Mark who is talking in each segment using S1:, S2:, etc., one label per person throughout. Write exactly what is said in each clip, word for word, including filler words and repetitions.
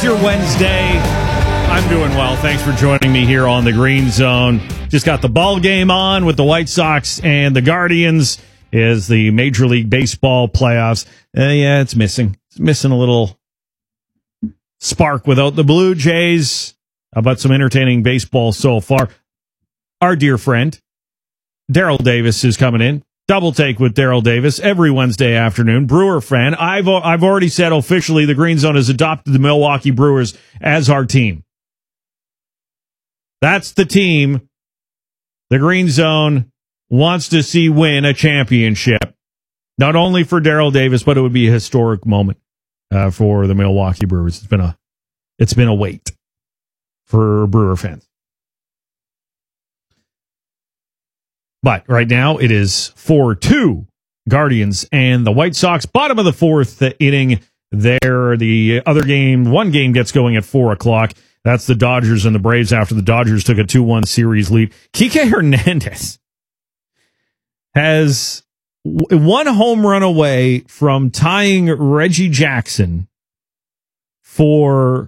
S1: your Wednesday? I'm doing well. Thanks for joining me here on the Green Zone. Just got the ball game on with the White Sox and the Guardians. Is the Major League Baseball playoffs. Uh, yeah, it's missing. It's missing a little spark without the Blue Jays. How about some entertaining baseball so far? Our dear friend, Daryl Davis, is coming in. Double Take with Daryl Davis every Wednesday afternoon. Brewer fan. I've I've already said officially the Green Zone has adopted the Milwaukee Brewers as our team. That's the team the Green Zone wants to see win a championship. Not only for Daryl Davis, but it would be a historic moment uh, for the Milwaukee Brewers. It's been a it's been a wait for Brewer fans. But right now it is four two Guardians and the White Sox. Bottom of the fourth inning there. The other game, one game gets going at four o'clock. That's the Dodgers and the Braves after the Dodgers took a two one series lead. Kike Hernandez has one home run away from tying Reggie Jackson for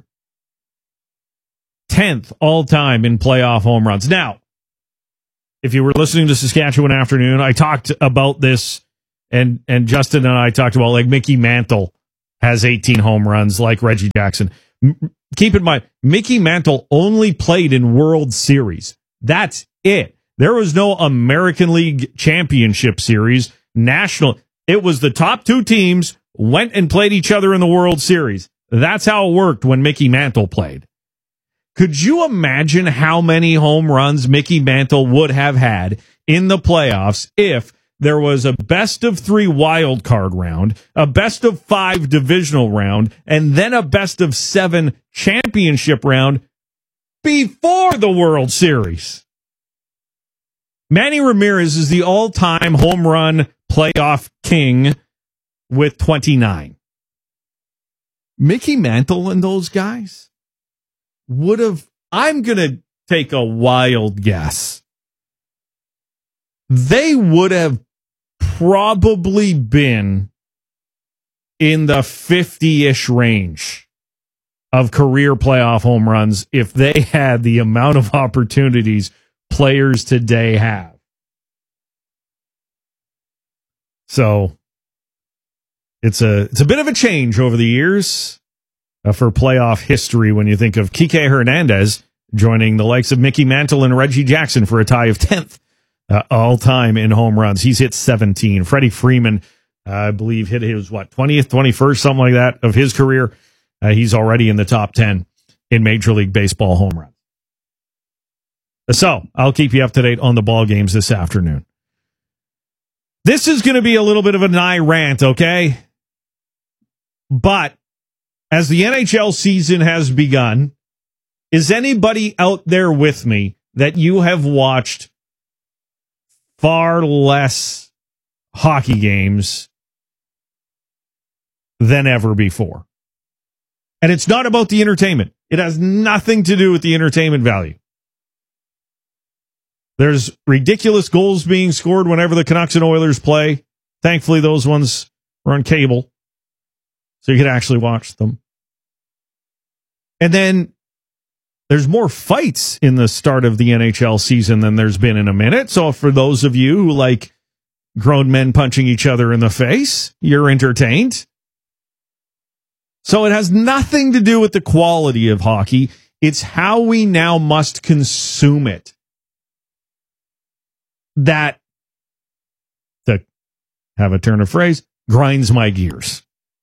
S1: tenth all-time in playoff home runs. Now, if you were listening to Saskatchewan Afternoon, I talked about this, and and Justin and I talked about, like, Mickey Mantle has eighteen home runs like Reggie Jackson. M- keep in mind, Mickey Mantle only played in World Series. That's it. There was no American League Championship Series, national. It was the top two teams went and played each other in the World Series. That's how it worked when Mickey Mantle played. Could you imagine how many home runs Mickey Mantle would have had in the playoffs if there was a best of three wild card round, a best of five divisional round, and then a best of seven championship round before the World Series? Manny Ramirez is the all-time home run playoff king with twenty-nine. Mickey Mantle and those guys would have, I'm going to take a wild guess, they would have probably been in the fifty-ish range of career playoff home runs if they had the amount of opportunities players today have. So it's a it's a bit of a change over the years uh, for playoff history when you think of Kike Hernandez joining the likes of Mickey Mantle and Reggie Jackson for a tie of tenth uh, all time in home runs. He's hit seventeen. Freddie Freeman, uh, I believe, hit his what twentieth, twenty-first, something like that of his career. Uh, he's already in the top ten in Major League Baseball home runs. So I'll keep you up to date on the ball games this afternoon. This is going to be a little bit of a nigh rant, okay? But as the N H L season has begun, is anybody out there with me that you have watched far less hockey games than ever before? And it's not about the entertainment. It has nothing to do with the entertainment value. There's ridiculous goals being scored whenever the Canucks and Oilers play. Thankfully, those ones are on cable, so you can actually watch them. And then there's more fights in the start of the N H L season than there's been in a minute. So for those of you who like grown men punching each other in the face, you're entertained. So it has nothing to do with the quality of hockey. It's how we now must consume it that, to have a turn of phrase, grinds my gears.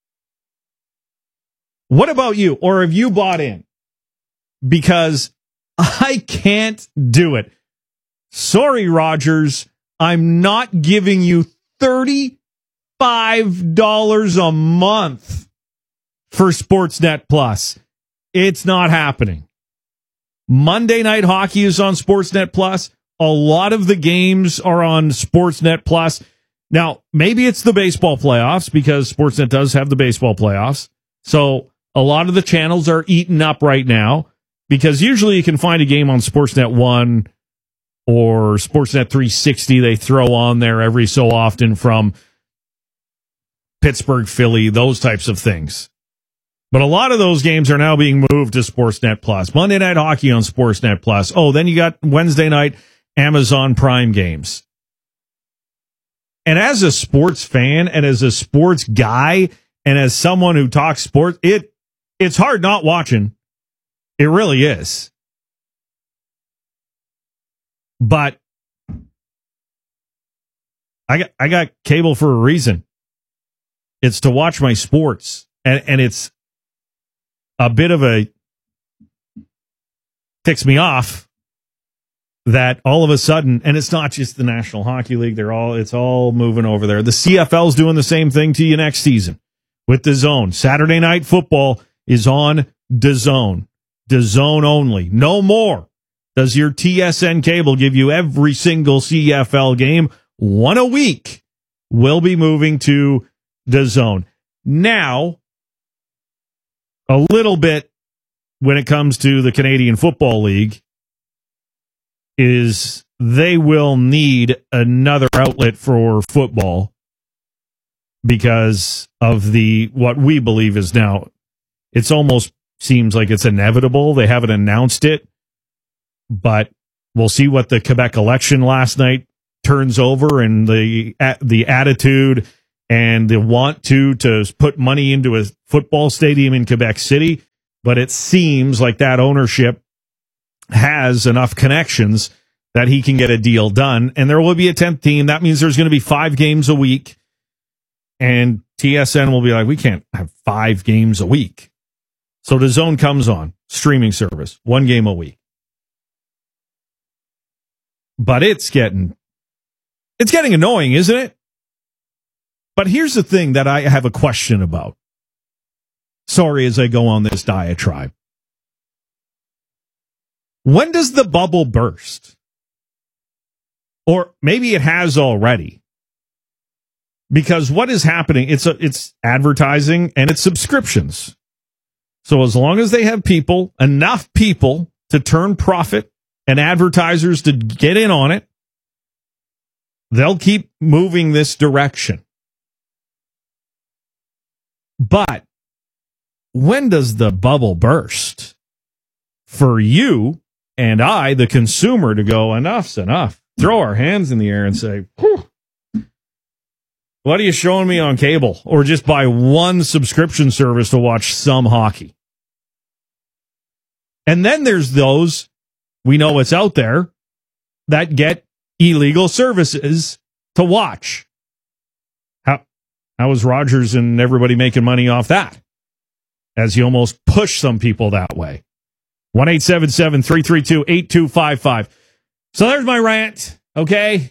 S1: What about you? Or have you bought in? Because I can't do it. Sorry, Rogers. I'm not giving you thirty-five dollars a month for Sportsnet Plus. It's not happening. Monday Night Hockey is on Sportsnet Plus. A lot of the games are on Sportsnet Plus. Now, maybe it's the baseball playoffs because Sportsnet does have the baseball playoffs. So a lot of the channels are eaten up right now because usually you can find a game on Sportsnet one or Sportsnet three sixty. They throw on there every so often from Pittsburgh, Philly, those types of things. But a lot of those games are now being moved to Sportsnet Plus. Monday Night Hockey on Sportsnet Plus. Oh, then you got Wednesday night Amazon Prime games. And as a sports fan and as a sports guy and as someone who talks sports, it it's hard not watching. It really is. But I got I got cable for a reason. It's to watch my sports. And and it's a bit of a ticks me off that all of a sudden, and it's not just the National Hockey League, they're all it's all moving over there. The C F L's doing the same thing to you next season with DAZN. Saturday Night Football is on DAZN. DAZN only. No more does your T S N cable give you every single C F L game. One a week will be moving to DAZN. Now, a little bit when it comes to the Canadian Football League is they will need another outlet for football because of the what we believe is now, it's almost seems like it's inevitable. They haven't announced it, but we'll see what the Quebec election last night turns over and the the attitude and the want to to put money into a football stadium in Quebec City. But it seems like that ownership has enough connections that he can get a deal done. And there will be a tenth team. That means there's going to be five games a week. And T S N will be like, we can't have five games a week. So DAZN comes on, streaming service, one game a week. But it's getting, it's getting annoying, isn't it? But here's the thing that I have a question about. Sorry as I go on this diatribe. When does the bubble burst? Or maybe it has already. Because what is happening, it's a, it's advertising and it's subscriptions. So as long as they have people, enough people to turn profit and advertisers to get in on it, they'll keep moving this direction. But when does the bubble burst? For you and I, the consumer, to go, enough's enough. Throw our hands in the air and say, whew, what are you showing me on cable? Or just buy one subscription service to watch some hockey. And then there's those, we know it's out there, that get illegal services to watch. How, how is Rogers and everybody making money off that? As you almost push some people that way. one eight seven seven, three three two, eight two five five. So there's my rant, okay?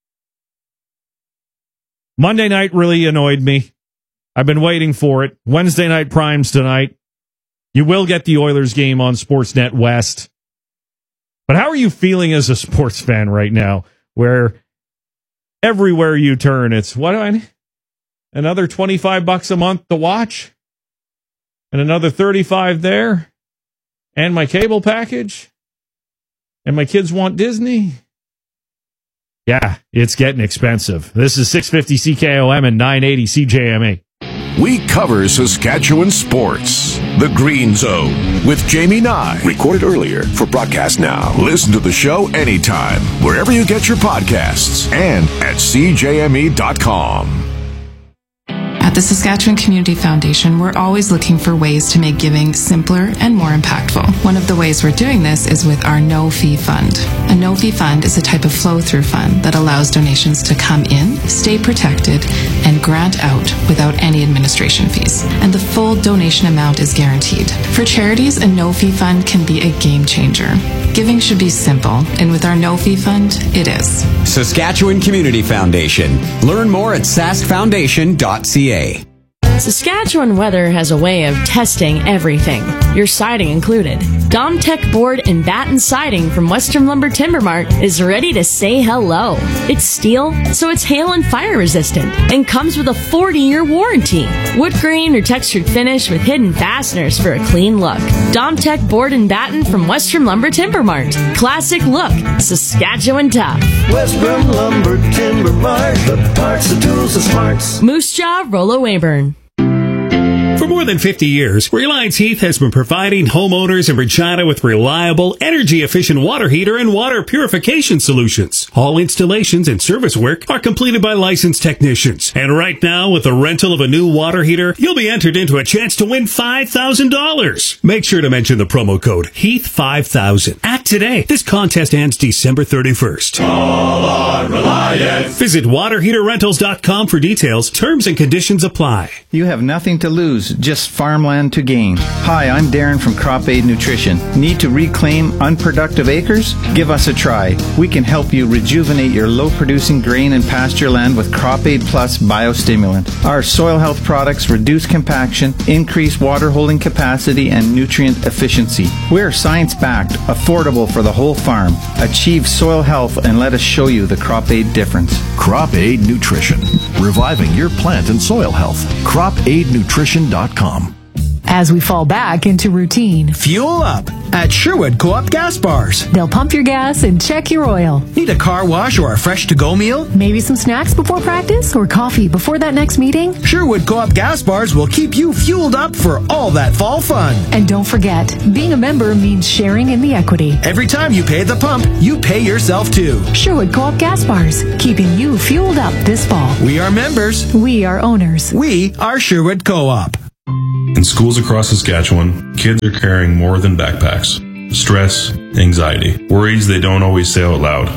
S1: Monday night really annoyed me. I've been waiting for it. Wednesday night primes tonight. You will get the Oilers game on Sportsnet West. But how are you feeling as a sports fan right now, where everywhere you turn, it's, what do I need? Another twenty-five bucks a month to watch? And another thirty-five there? And my cable package? And my kids want Disney? Yeah, it's getting expensive. This is six fifty C K O M and nine eighty C J M A.
S2: We cover Saskatchewan sports. The Green Zone with Jamie Nye. Recorded earlier for broadcast now. Listen to the show anytime, wherever you get your podcasts, and at C J M E dot com.
S3: At the Saskatchewan Community Foundation, we're always looking for ways to make giving simpler and more impactful. One of the ways we're doing this is with our no-fee fund. A no-fee fund is a type of flow-through fund that allows donations to come in, stay protected, and grant out without any administration fees. And the full donation amount is guaranteed. For charities, a no-fee fund can be a game changer. Giving should be simple, and with our no-fee fund, it is.
S4: Saskatchewan Community Foundation. Learn more at sask foundation dot c a.
S5: Saskatchewan Weather has a way of testing everything, your siding included. Domtech Board and Batten Siding from Western Lumber Timber Mart is ready to say hello. It's steel, so it's hail and fire resistant, and comes with a forty-year warranty. Wood grain or textured finish with hidden fasteners for a clean look. Domtech Board and Batten from Western Lumber Timber Mart. Classic look, Saskatchewan tough.
S6: Western Lumber Timber Mart, the parts, the tools, the smarts.
S5: Moose Jaw, Rollo Weyburn.
S7: For more than fifty years, Reliance Heath has been providing homeowners in Regina with reliable, energy-efficient water heater and water purification solutions. All installations and service work are completed by licensed technicians. And right now, with the rental of a new water heater, you'll be entered into a chance to win five thousand dollars. Make sure to mention the promo code Heath five thousand. Act today. This contest ends December thirty-first.
S8: Call on Reliance.
S7: Visit water heater rentals dot com for details. Terms and conditions apply.
S9: You have nothing to lose, just farmland to gain. Hi, I'm Darren from Crop Aid Nutrition. Need to reclaim unproductive acres? Give us a try. We can help you rejuvenate your low-producing grain and pasture land with Crop Aid Plus Biostimulant. Our soil health products reduce compaction, increase water holding capacity, and nutrient efficiency. We're science-backed, affordable for the whole farm. Achieve soil health and let us show you the Crop Aid difference.
S2: Crop Aid Nutrition, reviving your plant and soil health. crop aid nutrition dot com.
S10: As we fall back into routine,
S11: fuel up at Sherwood Co-op Gas Bars.
S10: They'll pump your gas and check your oil.
S11: Need a car wash or a fresh to-go meal?
S10: Maybe some snacks before practice or coffee before that next meeting?
S11: Sherwood Co-op Gas Bars will keep you fueled up for all that fall fun.
S10: And don't forget, being a member means sharing in the equity.
S11: Every time you pay the pump, you pay yourself too.
S10: Sherwood Co-op Gas Bars, keeping you fueled up this fall.
S11: We are members.
S10: We are owners.
S11: We are Sherwood Co-op.
S12: In schools across Saskatchewan, kids are carrying more than backpacks. Stress, anxiety, worries they don't always say out loud.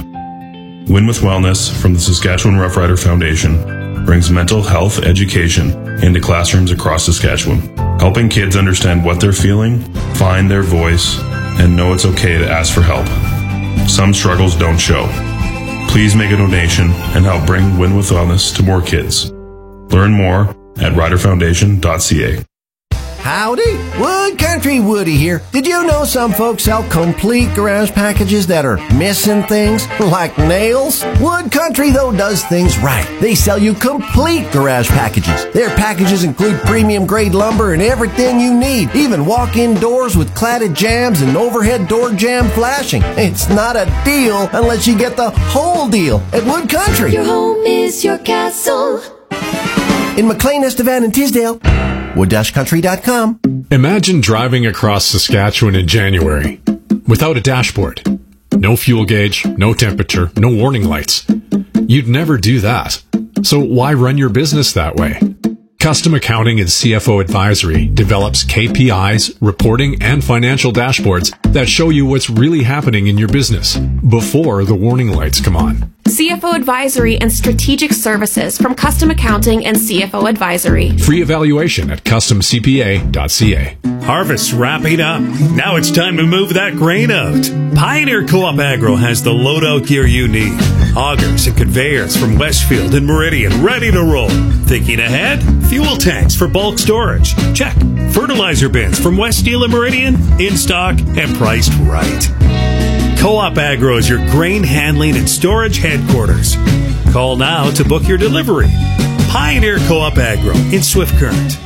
S12: Win with Wellness from the Saskatchewan Rough Rider Foundation brings mental health education into classrooms across Saskatchewan, helping kids understand what they're feeling, find their voice, and know it's okay to ask for help. Some struggles don't show. Please make a donation and help bring Win with Wellness to more kids. Learn more at rider foundation dot c a.
S13: Howdy, Wood Country Woody here. Did you know some folks sell complete garage packages that are missing things, like nails? Wood Country, though, does things right. They sell you complete garage packages. Their packages include premium grade lumber and everything you need, even walk-in doors with cladded jambs and overhead door jamb flashing. It's not a deal unless you get the whole deal at Wood Country.
S14: Your home is your castle.
S13: In McLean, Estevan, and Tisdale, wood country dot com.
S15: Imagine driving across Saskatchewan in January without a dashboard. No fuel gauge, no temperature, no warning lights. You'd never do that. So why run your business that way? Custom Accounting and C F O Advisory develops K P Is, reporting, and financial dashboards that show you what's really happening in your business before the warning lights come on.
S16: C F O Advisory and Strategic Services from Custom Accounting and C F O Advisory.
S15: Free evaluation at custom c p a dot c a.
S7: Harvest's wrapping up. Now it's time to move that grain out. Pioneer Co-op Agro has the loadout gear you need. Augers and conveyors from Westfield and Meridian ready to roll. Thinking ahead? Fuel tanks for bulk storage. Check. Fertilizer bins from West Steel and Meridian in stock and priced right. Co-op Agro is your grain handling and storage headquarters. Call now to book your delivery. Pioneer Co-op Agro in Swift Current.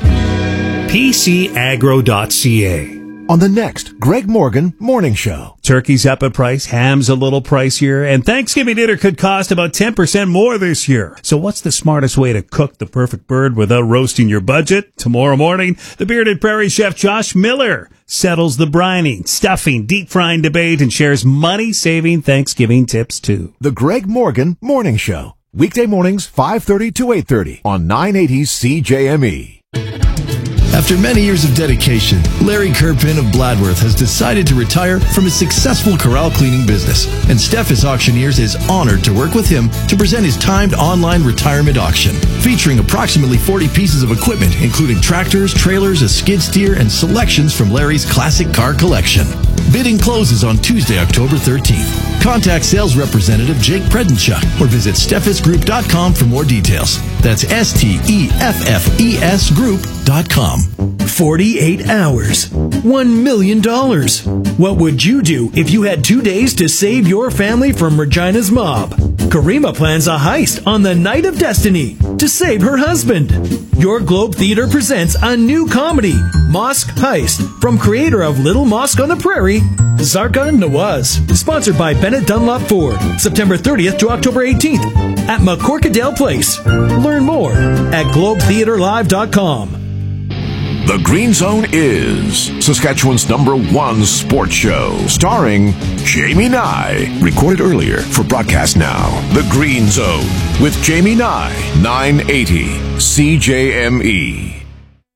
S7: p c agro dot c a.
S17: On the next Greg Morgan Morning Show.
S7: Turkey's up a price, ham's a little pricier, and Thanksgiving dinner could cost about ten percent more this year. So what's the smartest way to cook the perfect bird without roasting your budget? Tomorrow morning, the bearded prairie chef Josh Miller settles the brining, stuffing, deep frying debate and shares money-saving Thanksgiving tips too.
S17: The Greg Morgan Morning Show. Weekday mornings, five thirty to eight thirty on nine eighty C J M E.
S18: After many years of dedication, Larry Kerpin of Bladworth has decided to retire from his successful corral cleaning business, and Steffes Auctioneers is honored to work with him to present his timed online retirement auction, featuring approximately forty pieces of equipment, including tractors, trailers, a skid steer, and selections from Larry's classic car collection. Bidding closes on Tuesday, October thirteenth. Contact sales representative Jake Predenchuk or visit steffes group dot com for more details. That's S T E F F E S group dot com.
S11: forty-eight hours. one million dollars. What would you do if you had two days to save your family from Regina's mob? Karima plans a heist on the Night of Destiny to save her husband. Your Globe Theater presents a new comedy, Mosque Heist, from creator of Little Mosque on the Prairie, Zarka Nawaz. Sponsored by Bennett Dunlop Ford. September thirtieth to October eighteenth at McCorkadale Place. Learn more at globe theater live dot com.
S2: The Green Zone is Saskatchewan's number one sports show, starring Jamie Nye. Recorded earlier for broadcast now. The Green Zone with Jamie Nye, nine eighty C J M E.